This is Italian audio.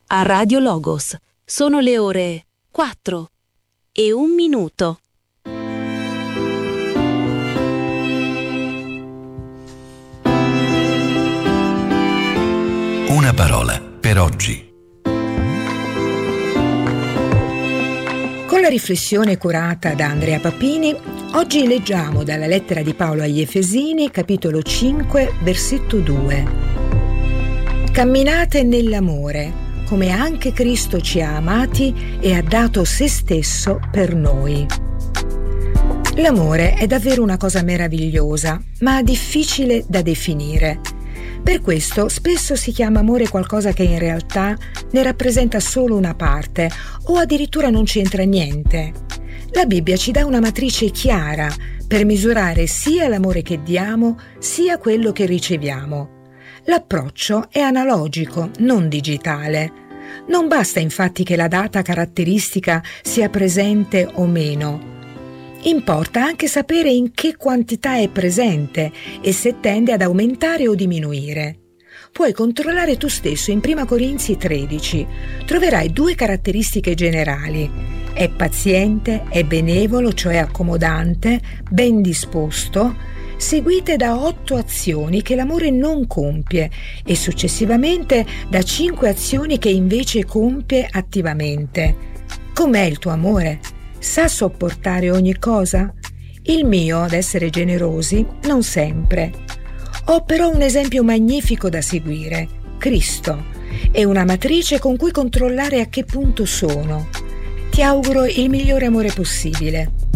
a Radio Logos. Sono le ore 4:01. Una parola per oggi. Con la riflessione curata da Andrea Papini, oggi leggiamo dalla lettera di Paolo agli Efesini, capitolo 5, versetto 2. Camminate nell'amore, come anche Cristo ci ha amati e ha dato se stesso per noi. L'amore è davvero una cosa meravigliosa, ma difficile da definire. Per questo spesso si chiama amore qualcosa che in realtà ne rappresenta solo una parte o addirittura non c'entra niente. La Bibbia ci dà una matrice chiara per misurare sia l'amore che diamo sia quello che riceviamo. L'approccio è analogico, non digitale. Non basta infatti che la data caratteristica sia presente o meno. Importa anche sapere in che quantità è presente e se tende ad aumentare o diminuire. Puoi controllare tu stesso in 1 Corinzi 13. Troverai 2 caratteristiche generali. È paziente, è benevolo, cioè accomodante, ben disposto, seguite da 8 azioni che l'amore non compie e successivamente da 5 azioni che invece compie attivamente. Com'è il tuo amore? Sa sopportare ogni cosa? Il mio, ad essere generosi, non sempre. Ho però un esempio magnifico da seguire, Cristo, e una matrice con cui controllare a che punto sono. Ti auguro il migliore amore possibile.